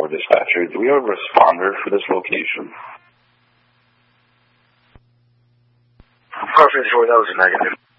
4 dispatcher. Do we have a responder for this location? Car 54, that was a negative.